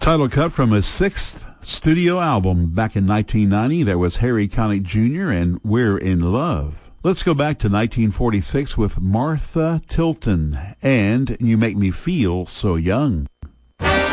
Title cut from his sixth studio album back in 1990. That was Harry Connick Jr. and We're in Love. Let's go back to 1946 with Martha Tilton and You Make Me Feel So Young.